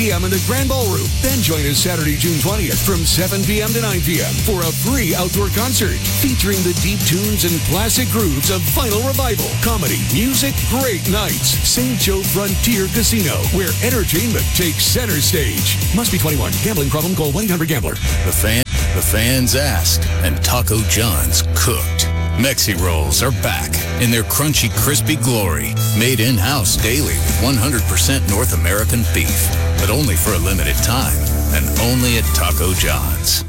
p.m. in the Grand Ballroom. Then join us Saturday, June 20th from 7 p.m. to 9 p.m. for a free outdoor concert featuring the deep tunes and classic grooves of Final Revival. Comedy, music, great nights. St. Joe Frontier Casino, where entertainment takes center stage. Must be 21. Gambling problem? Call 1-800-GAMBLER. The fans asked, and Taco John's cooked. Mexi Rolls are back in their crunchy, crispy glory. Made in-house daily with 100% North American beef. But only for a limited time, and only at Taco John's.